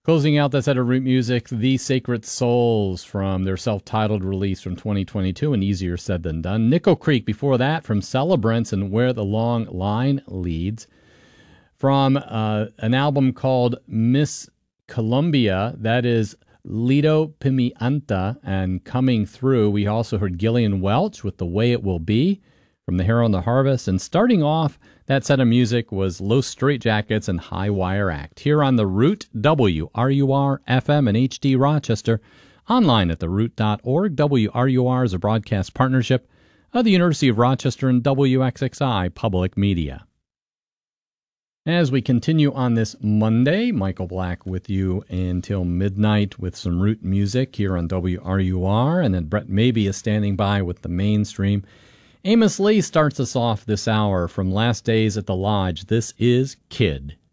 Closing out that set of Root Music, The Sacred Souls from their self-titled release from 2022, and Easier Said Than Done. Nickel Creek before that from Celebrants and Where the Long Line Leads. From an album called Miss Columbia, that is Lido Pimienta and Coming Through. We also heard Gillian Welch with The Way It Will Be from The Hero and the Harvest. And starting off that set of music was Los Straitjackets and High Wire Act here on The Root, WRUR FM and HD Rochester, online at theroot.org. WRUR is a broadcast partnership of the University of Rochester and WXXI Public Media. As we continue on this Monday, Michael Black with you until midnight with some Root music here on WRUR, and then Brett Mabey is standing by with the mainstream. Amos Lee starts us off this hour from Last Days at the Lodge. This is Kid.